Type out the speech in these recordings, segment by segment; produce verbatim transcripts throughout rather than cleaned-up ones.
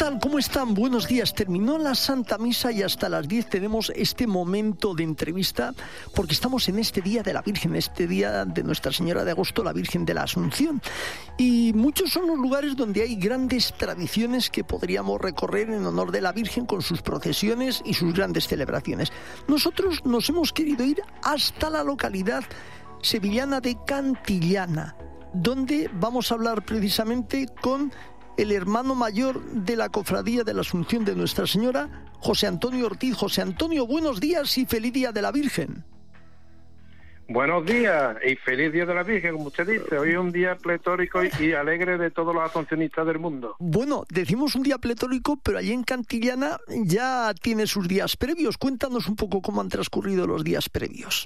tal? ¿Cómo están? Buenos días. Terminó la Santa Misa y hasta las diez tenemos este momento de entrevista porque estamos en este Día de la Virgen, este Día de Nuestra Señora de Agosto, la Virgen de la Asunción. Y muchos son los lugares donde hay grandes tradiciones que podríamos recorrer en honor de la Virgen con sus procesiones y sus grandes celebraciones. Nosotros nos hemos querido ir hasta la localidad sevillana de Cantillana, donde vamos a hablar precisamente con el hermano mayor de la Cofradía de la Asunción de Nuestra Señora, José Antonio Ortiz. José Antonio, buenos días y feliz Día de la Virgen. Buenos días y feliz Día de la Virgen, como usted dice. Hoy es un día pletórico y, y alegre de todos los asuncionistas del mundo. Bueno, decimos un día pletórico, pero allí en Cantillana ya tiene sus días previos. Cuéntanos un poco cómo han transcurrido los días previos.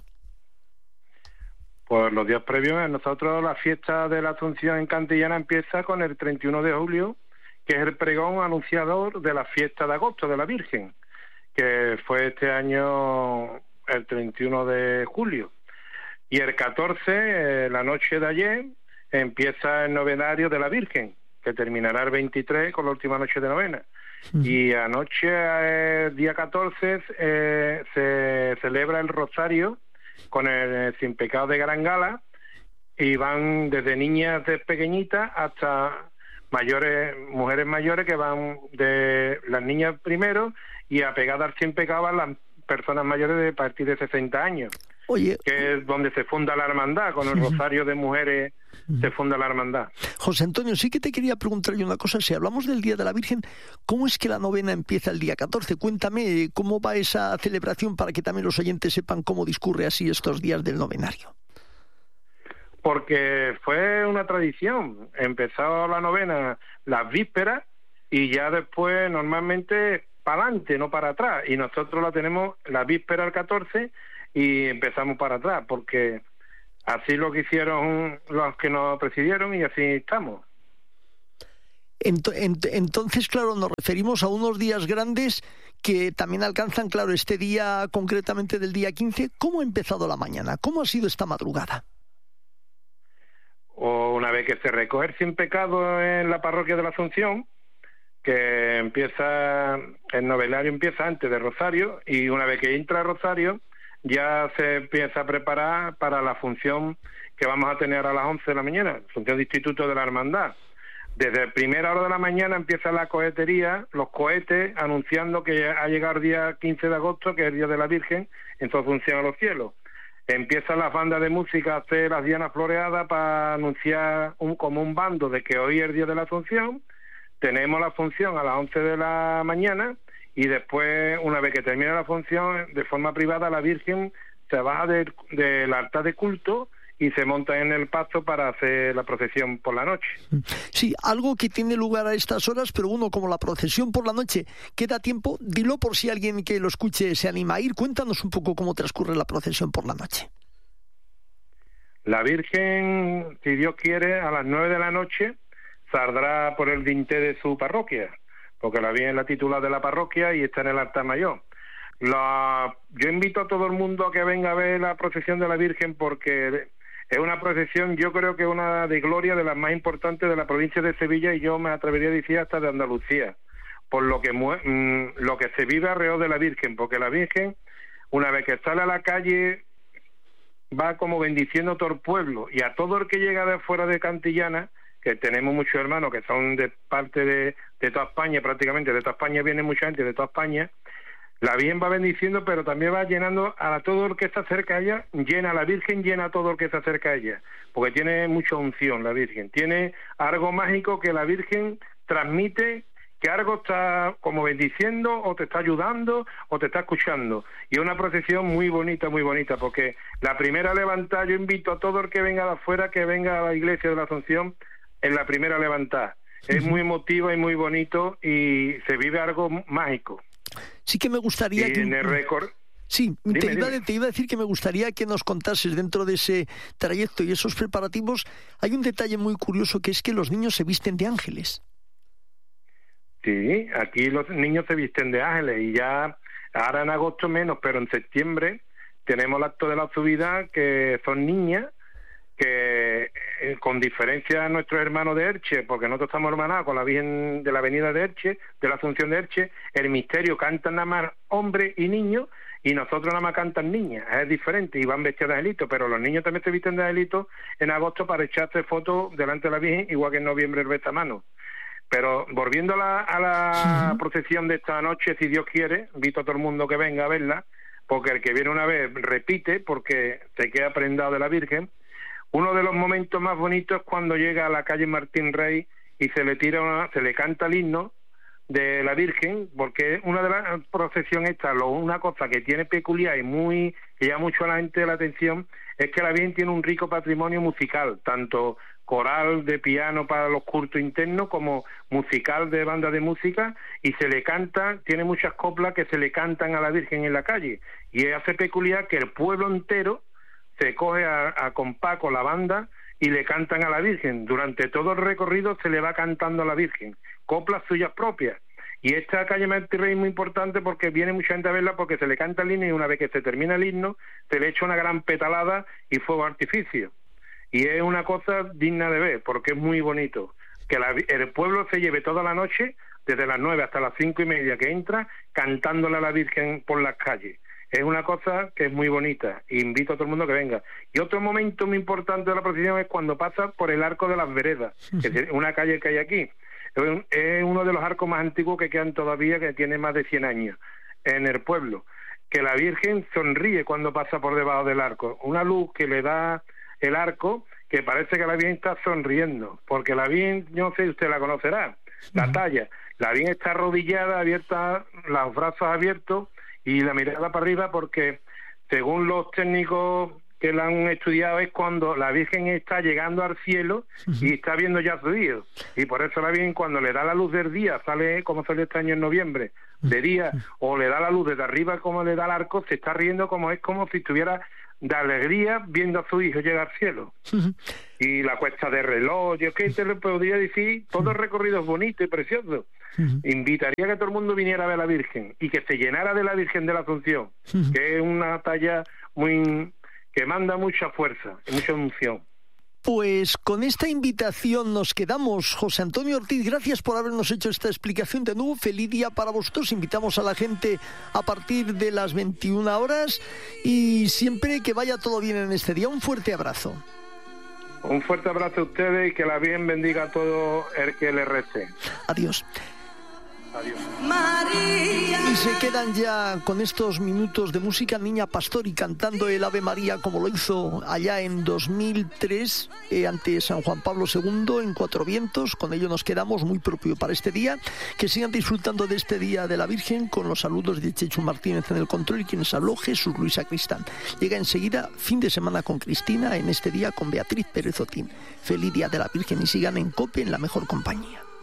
Pues los días previos, nosotros la fiesta de la Asunción en Cantillana empieza con el treinta y uno de julio, que es el pregón anunciador de la fiesta de agosto de la Virgen, que fue este año el treinta y uno de julio. Y el catorce, eh, la noche de ayer, empieza el novenario de la Virgen, que terminará el veintitrés con la última noche de novena. Uh-huh. Y anoche, eh, día catorce, eh, se celebra el rosario con el Sin Pecado de Gran Gala, y van desde niñas de pequeñitas hasta mayores, mujeres mayores, que van de las niñas primero y apegadas al Sin Pecado van las personas mayores de partir de sesenta años. Oye, que es donde se funda la hermandad, con el rosario de mujeres se funda la hermandad. José Antonio, sí que te quería preguntar yo una cosa. Si hablamos del Día de la Virgen, ¿cómo es que la novena empieza el día catorce? Cuéntame cómo va esa celebración para que también los oyentes sepan cómo discurre así estos días del novenario. Porque fue una tradición. Empezó la novena las vísperas y ya después normalmente para adelante, no para atrás. Y nosotros la tenemos la víspera al catorce y empezamos para atrás, porque así lo que hicieron los que nos presidieron y así estamos. Ent- ent- entonces, claro, nos referimos a unos días grandes que también alcanzan, claro, este día concretamente del día quince. ¿Cómo ha empezado la mañana? ¿Cómo ha sido esta madrugada? O una vez que se recoge el Sin Pecado en la parroquia de la Asunción, que empieza, el novelario empieza antes de Rosario, y una vez que entra Rosario, ya se empieza a preparar para la función que vamos a tener a las once de la mañana, función de Instituto de la Hermandad. Desde primera hora de la mañana empieza la cohetería, los cohetes, anunciando que ha llegado el día quince de agosto, que es el Día de la Virgen, en su Asunción a los cielos. Empiezan las bandas de música a hacer las dianas floreadas para anunciar un, como un bando de que hoy es el Día de la Asunción. Tenemos la función a las once de la mañana, y después, una vez que termina la función, de forma privada, la Virgen se baja del, del altar de culto y se monta en el pasto para hacer la procesión por la noche. Sí, algo que tiene lugar a estas horas, pero bueno, como la procesión por la noche queda tiempo, dilo por si alguien que lo escuche se anima a ir. Cuéntanos un poco cómo transcurre la procesión por la noche. La Virgen, si Dios quiere, a las nueve de la noche saldrá por el dintel de su parroquia, porque la Virgen es la titular de la parroquia y está en el altar mayor. La... Yo invito a todo el mundo a que venga a ver la procesión de la Virgen, porque es una procesión, yo creo que es una de gloria, de las más importantes de la provincia de Sevilla, y yo me atrevería a decir hasta de Andalucía, por lo que, mmm, lo que se vive alrededor de la Virgen, porque la Virgen, una vez que sale a la calle, va como bendiciendo a todo el pueblo, y a todo el que llega de fuera de Cantillana, que tenemos muchos hermanos que son de parte de, de toda España, prácticamente de toda España viene mucha gente de toda España, la Virgen va bendiciendo, pero también va llenando a todo el que está cerca a ella, llena a la Virgen, llena a todo el que está cerca a ella, porque tiene mucha unción la Virgen, tiene algo mágico que la Virgen transmite, que algo está como bendiciendo, o te está ayudando, o te está escuchando, y es una procesión muy bonita, muy bonita, porque la primera levantada, yo invito a todo el que venga de afuera, que venga a la iglesia de la Asunción, en la primera levantada. Es muy emotiva y muy bonito, y se vive algo mágico. Sí que me gustaría y que... en el récord... Sí, dime, te, iba, dime. te iba a decir que me gustaría que nos contases dentro de ese trayecto y esos preparativos. Hay un detalle muy curioso, que es que los niños se visten de ángeles. Sí, aquí los niños se visten de ángeles, y ya ahora en agosto menos, pero en septiembre tenemos el acto de la subida, que son niñas, que eh, con diferencia a nuestros hermanos de Elche, porque nosotros estamos hermanados con la Virgen de la Avenida de Elche, de la Asunción de Elche, el misterio cantan nada más hombres y niños, y nosotros nada más cantan niñas, es diferente, y van vestidos de angelito, pero los niños también se visten de angelito en agosto para echarse fotos delante de la Virgen, igual que en noviembre el besamanos. Pero volviendo a la, a la sí. procesión de esta noche, si Dios quiere, invito a todo el mundo que venga a verla, porque el que viene una vez repite, porque se queda prendado de la Virgen. Uno de los momentos más bonitos es cuando llega a la calle Martín Rey y se le tira una, se le canta el himno de la Virgen, porque una de las procesiones esta, lo, una cosa que tiene peculiar y muy que llama mucho a la gente la atención, es que la Virgen tiene un rico patrimonio musical, tanto coral de piano para los cultos internos como musical de banda de música, y se le canta, tiene muchas coplas que se le cantan a la Virgen en la calle, y hace peculiar que el pueblo entero se coge a, a compás con la banda y le cantan a la Virgen. Durante todo el recorrido se le va cantando a la Virgen, coplas suyas propias. Y esta calle Martín Rey es muy importante porque viene mucha gente a verla, porque se le canta el himno y una vez que se termina el himno se le echa una gran petalada y fuego artificio. Y es una cosa digna de ver, porque es muy bonito. Que la, el pueblo se lleve toda la noche, desde las nueve hasta las cinco y media que entra, cantándole a la Virgen por las calles. Es una cosa que es muy bonita, e invito a todo el mundo que venga. Y otro momento muy importante de la procesión es cuando pasa por el Arco de las Veredas, que es una calle que hay aquí. Es uno de los arcos más antiguos que quedan todavía, que tiene más de cien años en el pueblo. Que la Virgen sonríe cuando pasa por debajo del arco. Una luz que le da el arco, que parece que la Virgen está sonriendo, porque la Virgen, yo no sé si usted la conocerá, la talla. La Virgen está arrodillada, abierta, los brazos abiertos y la mirada para arriba, porque según los técnicos que la han estudiado es cuando la Virgen está llegando al cielo y está viendo ya su Dios, y por eso la Virgen cuando le da la luz del día, sale como salió este año en noviembre, de día, o le da la luz desde arriba como le da el arco, se está riendo, como es como si estuviera de alegría viendo a su hijo llegar al cielo. Y la cuesta de reloj, yo que te lo podría decir, todo el recorrido es bonito y precioso. Invitaría a que todo el mundo viniera a ver a la Virgen y que se llenara de la Virgen de la Asunción, que es una talla muy que manda mucha fuerza y mucha unción. Pues con esta invitación nos quedamos. José Antonio Ortiz, gracias por habernos hecho esta explicación. De nuevo, feliz día para vosotros. Invitamos a la gente a partir de las veintiuna horas y siempre que vaya todo bien en este día. Un fuerte abrazo. Un fuerte abrazo a ustedes y que la Virgen bendiga a todo el que le rece. Adiós. Adiós. María. Y se quedan ya con estos minutos de música Niña Pastori cantando el Ave María como lo hizo allá en dos mil tres eh, ante San Juan Pablo segundo en Cuatro Vientos. Con ello nos quedamos, muy propio para este día. Que sigan disfrutando de este Día de la Virgen con los saludos de Chechu Martínez en el control y quienes habló Jesús Luis Sacristán. Llega enseguida Fin de Semana con Cristina, en este día con Beatriz Pérez Otín. Feliz Día de la Virgen y sigan en COPE en la mejor compañía.